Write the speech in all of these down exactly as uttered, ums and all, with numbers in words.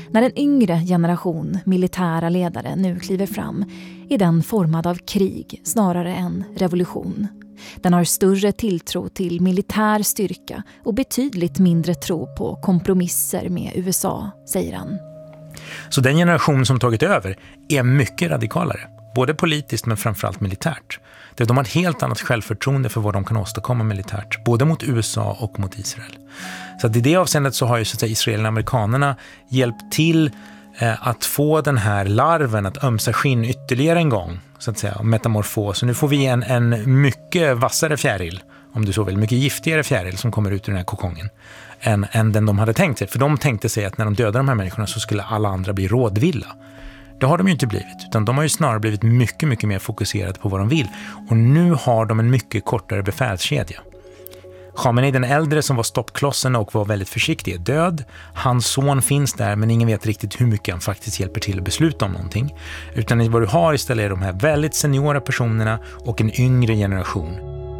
När en yngre generation militära ledare nu kliver fram är den formad av krig snarare än revolution. Den har större tilltro till militär styrka och betydligt mindre tro på kompromisser med U S A, säger han. Så den generation som tagit över är mycket radikalare, både politiskt men framförallt militärt. De har ett helt annat självförtroende för vad de kan åstadkomma militärt, både mot U S A och mot Israel. Så att i det avseendet så har ju så att säga, israelerna och amerikanerna hjälpt till eh, att få den här larven att ömsa skinn ytterligare en gång, så att säga, metamorfos. Så nu får vi en, en mycket vassare fjäril, om du så vill, mycket giftigare fjäril som kommer ut ur den här kokongen än, än den de hade tänkt sig. För de tänkte sig att när de dödade de här människorna så skulle alla andra bli rådvilla. Det har de ju inte blivit, utan de har ju snarare blivit mycket, mycket mer fokuserade på vad de vill. Och nu har de en mycket kortare befälskedja. Khamenei, den äldre som var stoppklossen och var väldigt försiktig, är död. Hans son finns där, men ingen vet riktigt hur mycket han faktiskt hjälper till att besluta om någonting. Utan vad du har istället är de här väldigt seniora personerna och en yngre generation.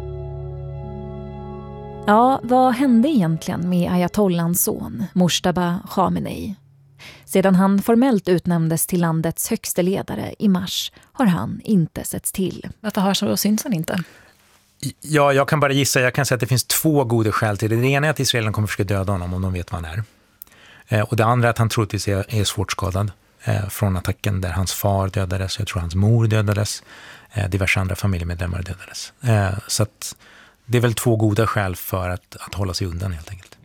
Ja, vad hände egentligen med ayatollans son, Mojtaba Khamenei? Sedan han formellt utnämndes till landets högsta ledare i mars har han inte setts till. Varför har så syns han inte? Ja, jag kan bara gissa. Jag kan säga att det finns två goda skäl till det. Det ena är att Israel kommer försöka döda honom om de vet vad han är. Eh, och det andra är att han troligtvis är, är svårt skadad eh, från attacken där hans far dödades. Jag tror hans mor dödades. Eh, diverse andra familjemedlemmar dödades. Eh, så att det är väl två goda skäl för att, att hålla sig undan helt enkelt.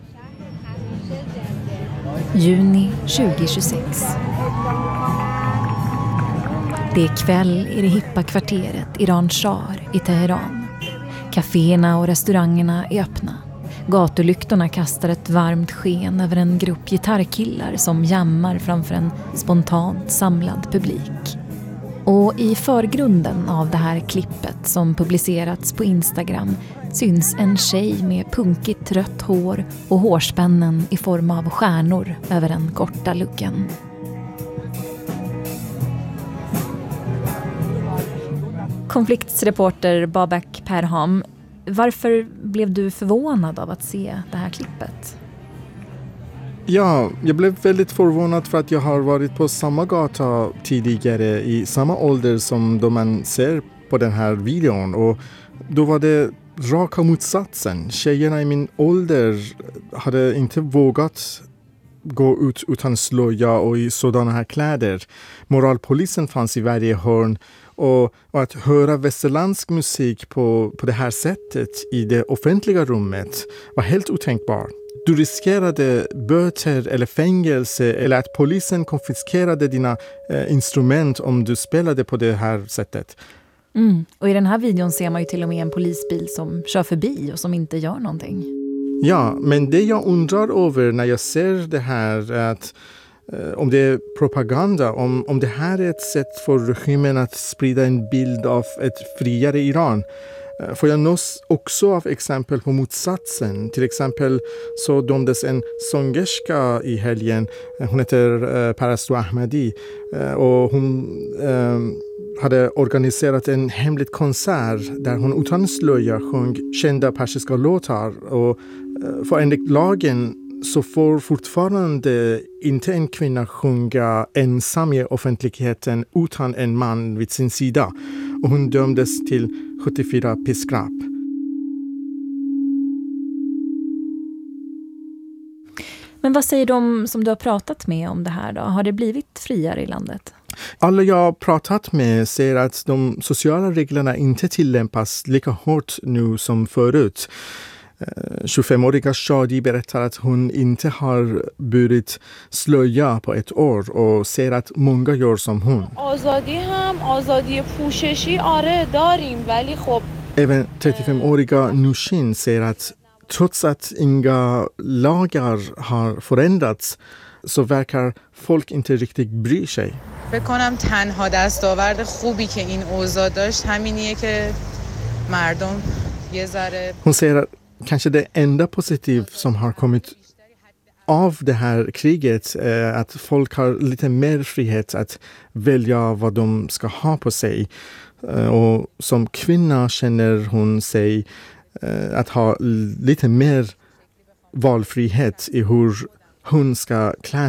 Juni tjugohundratjugosex. Det är kväll i det hippa kvarteret Iran Shar i Teheran. Caféerna och restaurangerna är öppna. Gatulyktorna kastar ett varmt sken över en grupp gitarrkillar som jammar framför en spontant samlad publik. Och i förgrunden av det här klippet som publicerats på Instagram syns en tjej med punkigt rött hår och hårspännen i form av stjärnor över den korta luggen. Konfliktsreporter Babak Perham, varför blev du förvånad av att se det här klippet? Ja, jag blev väldigt förvånad för att jag har varit på samma gata tidigare i samma ålder som då man ser på den här videon. Och då var det raka motsatsen. Tjejerna i min ålder hade inte vågat gå ut utan slöja och i sådana här kläder. Moralpolisen fanns i varje hörn. Och, och att höra västerländsk musik på, på det här sättet i det offentliga rummet var helt otänkbart. Du riskerade böter eller fängelse eller att polisen konfiskerade dina eh, instrument om du spelade på det här sättet. Mm. Och i den här videon ser man ju till och med en polisbil som kör förbi och som inte gör någonting. Ja, men det jag undrar över när jag ser det här är att eh, om det är propaganda, om, om det här är ett sätt för regimen att sprida en bild av ett friare Iran. Får jag nås också av exempel på motsatsen. Till exempel så dömdes en sångerska i helgen. Hon heter eh, Parastu Ahmadi. Eh, och hon eh, hade organiserat en hemlig konsert där hon utan slöja sjöng kända persiska låtar. Och eh, för enligt lagen så får fortfarande inte en kvinna sjunga ensam i offentligheten utan en man vid sin sida. Och hon dömdes till sjuttiofyra piskrapp. Men vad säger de som du har pratat med om det här då? Har det blivit friare i landet? Alla jag har pratat med säger att de sociala reglerna inte tillämpas lika hårt nu som förut. tjugofemåriga Shadi berättar att hon inte har burit slöja på ett år och säger att många gör som hon. Även trettiofemåriga Nushin säger att trots att inga lagar har förändrats så verkar folk inte riktigt bry sig. Hon säger att kanske det enda positiv som har kommit av det här kriget är att folk har lite mer frihet att välja vad de ska ha på sig. Och som kvinna känner hon sig att ha lite mer valfrihet i hur hon ska klä